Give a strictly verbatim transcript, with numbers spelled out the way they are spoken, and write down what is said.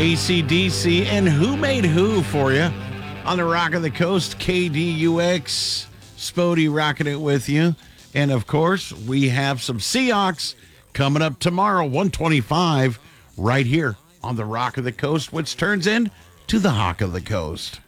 A C D C, and Who Made Who for you on the Rock of the Coast, K D U X. Spodey rocking it with you. And, of course, we have some Seahawks coming up tomorrow, one twenty-five, right here on the Rock of the Coast, which turns into the Hawk of the Coast.